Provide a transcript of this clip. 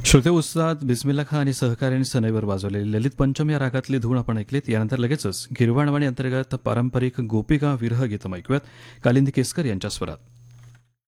श्रोते उत्साहात बिस्मिल्ला खान आणि सहकाऱ्यांनी सनईवर वाजवलेली ललित पंचम या रागातली धूण आपण ऐकलीत. यानंतर लगेचच गिरवाणवाणी अंतर्गत पारंपरिक गोपिका विरह गीतम ऐकूयात कालिंदी केसकर यांच्या स्वरात.